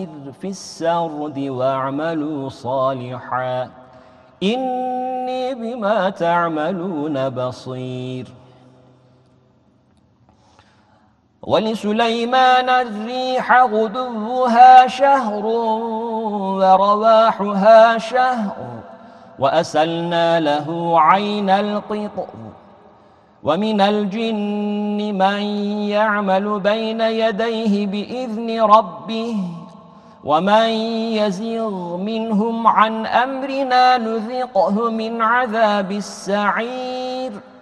وسير في السرد واعملوا صالحا إني بما تعملون بصير. ولسليمان الريح غدوها شهر ورواحها شهر وأسلنا له عين القطر ومن الجن من يعمل بين يديه بإذن ربه ومن يزغ منهم عن أمرنا نذقه من عذاب السعير.